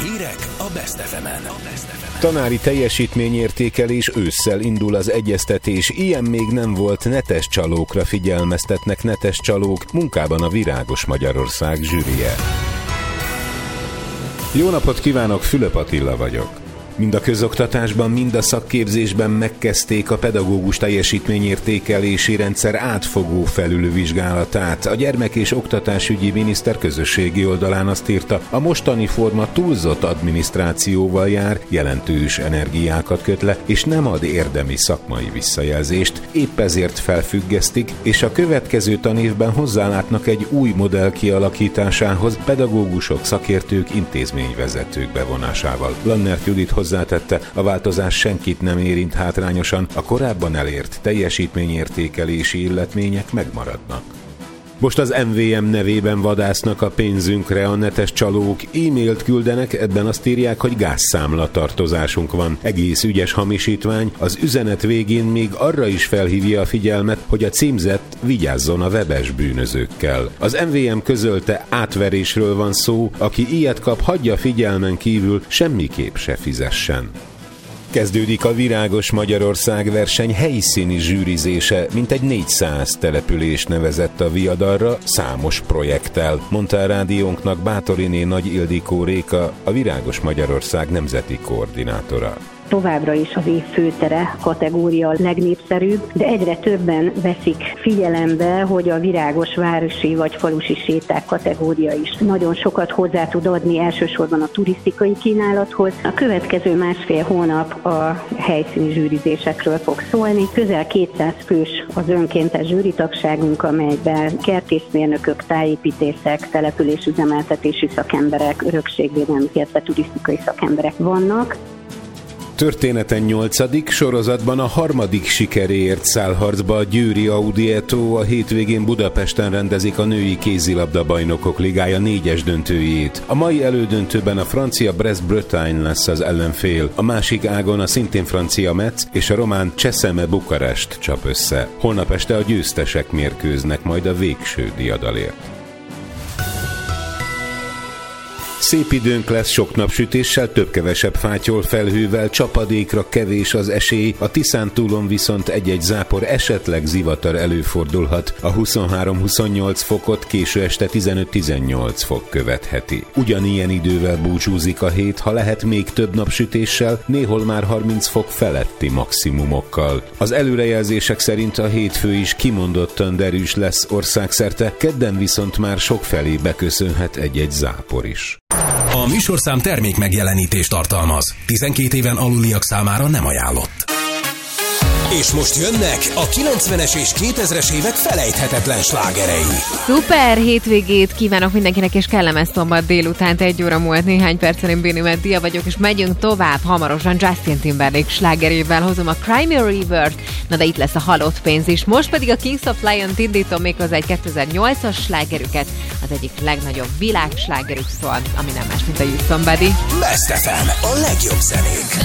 Hírek a Best FM-en. Tanári teljesítményértékelés, ősszel indul az egyeztetés, ilyen még nem volt, netes csalókra figyelmeztetnek netes csalók, munkában a Virágos Magyarország zsűrije. Jó napot kívánok, Fülöp Attila vagyok. Mind a közoktatásban, mind a szakképzésben megkezdték a pedagógus teljesítményértékelési rendszer átfogó felülvizsgálatát. A gyermek- és oktatásügyi miniszter közösségi oldalán azt írta, a mostani forma túlzott adminisztrációval jár, jelentős energiákat köt le, és nem ad érdemi szakmai visszajelzést. Épp ezért felfüggesztik, és a következő tanévben hozzálátnak egy új modell kialakításához, pedagógusok, szakértők, intézményvezetők bevonásával. Lannert Judit hozzátette, a változás senkit nem érint hátrányosan, a korábban elért teljesítményértékelési illetmények megmaradnak. Most az MVM nevében vadásznak a pénzünkre a netes csalók, e-mailt küldenek, ebben azt írják, hogy gázszámla tartozásunk van. Egész ügyes hamisítvány, az üzenet végén még arra is felhívja a figyelmet, hogy a címzett vigyázzon a webes bűnözőkkel. Az MVM közölte, átverésről van szó, aki ilyet kap, hagyja figyelmen kívül, semmiképp se fizessen. Kezdődik a Virágos Magyarország verseny helyszíni zsűrizése, mintegy 400 település nevezett a viadalra, számos projekttel, mondta a rádiónknak Bátoriné Nagy Ildikó Réka, a Virágos Magyarország nemzeti koordinátora. Továbbra is az év főtere kategória a legnépszerűbb, de egyre többen veszik figyelembe, hogy a virágos városi vagy falusi séták kategória is nagyon sokat hozzá tud adni, elsősorban a turisztikai kínálathoz. A következő másfél hónap a helyszíni zsűrizésekről fog szólni. Közel 200 fős az önkéntes zsűritagságunk, amelyben kertészmérnökök, tájépítészek, településüzemeltetési szakemberek, örökségvédelmi, illetve turisztikai szakemberek vannak. Történeten 8. sorozatban a 3. sikeréért száll harcba a győri Audietto, a hétvégén Budapesten rendezik a női kézilabda bajnokok ligája 4-es döntőjét. A mai elődöntőben a francia Brest-Bretagne lesz az ellenfél, a másik ágon a szintén francia Metz és a román Cseszeme Bukarest csap össze. Holnap este a győztesek mérkőznek majd a végső diadalért. Szép időnk lesz, sok napsütéssel, több-kevesebb fátyol felhővel, csapadékra kevés az esély, a Tiszántúlon viszont egy-egy zápor, esetleg zivatar előfordulhat. A 23-28 fokot késő este 15-18 fok követheti. Ugyanilyen idővel búcsúzik a hét, ha lehet még több napsütéssel, néhol már 30 fok feletti maximumokkal. Az előrejelzések szerint a hétfő is kimondottan derűs lesz országszerte, kedden viszont már sokfelé beköszönhet egy-egy zápor is. A műsorszám termék megjelenítést tartalmaz. 12 éven aluliak számára nem ajánlott. És most jönnek a 90-es és 2000-es évek felejthetetlen slágerei. Szuper hétvégét kívánok mindenkinek, és kellemes szombat délutánt, 1 óra múlt néhány percen. Én Béni Meddia vagyok, és megyünk tovább. Hamarosan Justin Timberlake slágerével hozom a Cry Me a River-t, na de itt lesz a halott pénz is. Most pedig a Kings of Lion-t indítom méghozzá egy 2008-as slágerüket, az egyik legnagyobb világslágerük szól, ami nem más, mint a You Somebody. Best FM, a legjobb zenék.